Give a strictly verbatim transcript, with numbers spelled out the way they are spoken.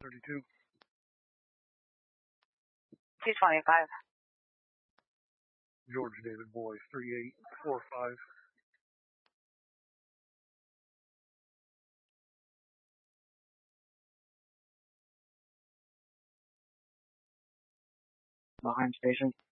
thirty-two. two twenty-five. George David Boy, three eight four five. Behind station.